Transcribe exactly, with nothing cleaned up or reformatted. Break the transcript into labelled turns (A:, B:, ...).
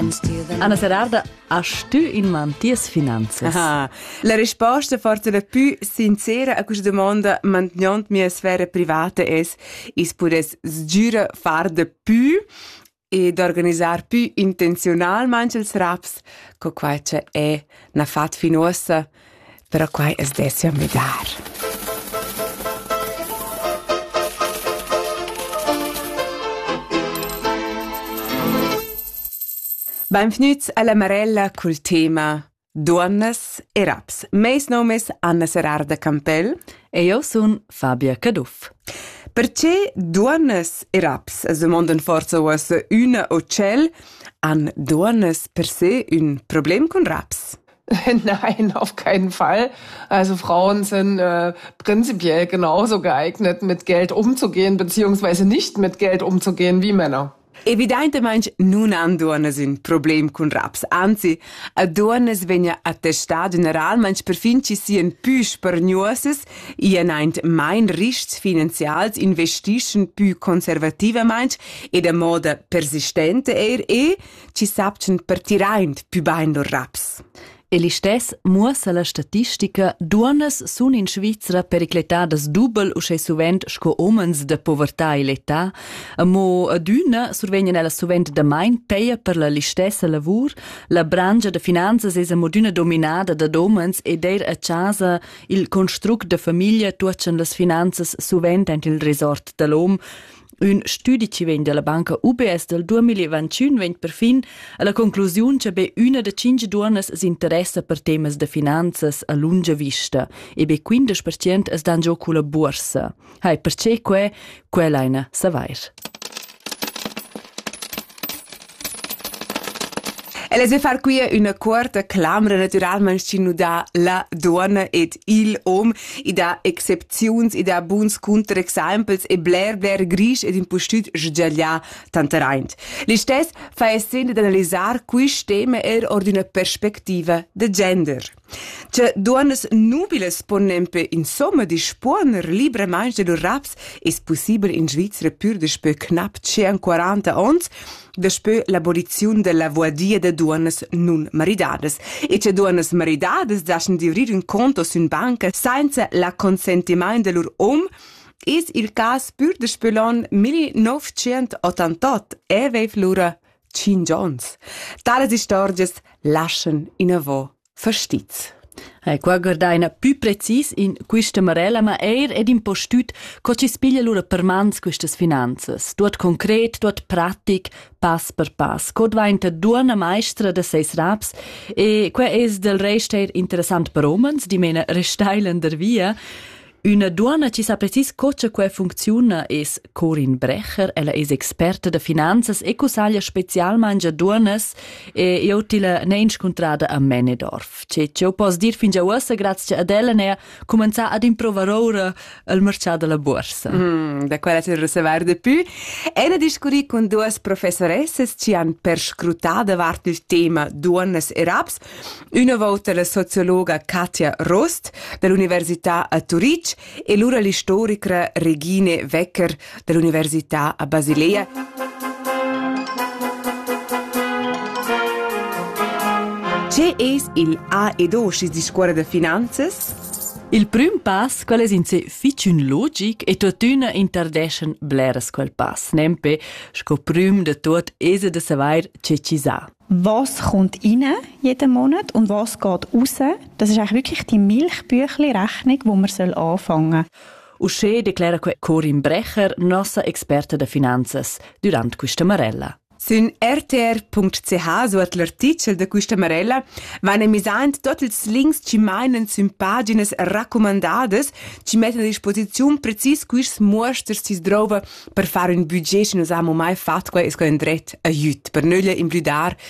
A: Anna Serarda, hast du in man ties finanzas?
B: Ah, la risposta forse la più sincera a questa domanda mantenendo mia sfera privata es is pudes sgiura far de più ed organizzar più intenzional manchels raps co quai c'è è na fat finosa però quai es dessia medar. Benvenuti alla Marella col tema Donnas e Raps. Meis nomes Anna Serarda Campel
A: E io sono Fabia Caduff.
B: Perché Donnas e Raps es demandan forza was una o cel an Donnas per se un Problem con Raps?
C: Nein, auf keinen Fall. Also Frauen sind äh, prinzipiell genauso geeignet, mit Geld umzugehen, beziehungsweise nicht mit Geld umzugehen wie Männer.
B: Evidentemente non han donnas un problem con raps, anzi, a donnas vegna attestat generalmente per fin ci sian più spargnuosas e einaint mein riscs finanzials investischen più conservativamente ed a moda persistente er e ci sapcen partiraint più bain lor raps.
A: E l'istess muossa la statistica, donnas sun in Svizra pericletadas dubel usce suvent sco omens de povertà e l'età, mo adüna survegnan ella suvent de main peia per la listessa lavur, la brangia de finanzas es moduna dominada da omens ed er a casa il construct de famiglia tuacen las finanzas suvent ent il resort de l'om. Un studi ci vegn della banca U B S del duemilaventuno vegn per fin alla conclusione che be una de cinque donnas s'interessa per temas de finanzas a lunga vista e be quindici per cento es dan gio con la borsa. Hai, perché que, quella sa vair.
B: Ella se far qui una corta clamra naturalmente ci nu da la donna ed il om i da exceptions i da buns contrexemples e bler bler grisch ed impostut sgialia tanteraint. L'istess fa essere d'analizzar quis tema er or d'una perspectiva de gender. Che donnas nubiles ponempe insomma disponer libremente de lor raps es possibile in Svizzera pur despe knapp centoquaranta ans despe l'abolizione della voadia de donnas non maridades. E che donnas maridades daschen di avrir un conto su banca senza la consentimento de lor om es il cas pur despe l'an millenovecentottantotto e vev lura cinque ans. Tales istorges lascian in avo verstitz.
A: Hey, qua guardaina più precis in questa marella, ma er ed in postut co ci spiglia lura per mans quistas finanzas. Tuot concret, tuot pratic, pass per pass. Cod vainta duona maestra de seis raps e qua es del rester interessant per omens, di mena restailander via. Una donna ci sa precis coce quei funziona es Corinne Brecher, ella es experta de finanzas e cosaglia specialmente donnas e io ti la ne incontrada a Menedorf. Che io pos dir fin già ussa grazie ad ella ne comincia ad improvare ora al mercato della borsa.
B: Mm, da quella c'è saber de più. E ne discuti con due professoresse ci han perscrutata vart il tema donnas e raps. Una volta la sociologa Katja Rost dell'Università a Zurich e l'ora l'istorica Regine Wecker dell'Università a Basilea. C'è es il A ed O schis di scuola de finanzas?
A: Il prim pass, qual es in se ficun logic e tuotuna interdeschen bleres quel pass. Nempe, sco prim de tot ese de savoir ce ci sa.
D: Was kommt rein jeden Monat und was geht raus? Das ist eigentlich wirklich die Milchbüchli-Rechnung, die man anfangen soll.
A: Usche declara Corinne Brecher, nostra esperta de finanzas, durant questa marella.
B: Sun r t r punct c h suot l'articel de questa marella van emisant tots els links ci meinen sun pagines raccomandades ci metten a disposizione precis quis mosters ci drova per fare un budget che nos amo mai fatto qua es co en dret aiut per nulla imbludar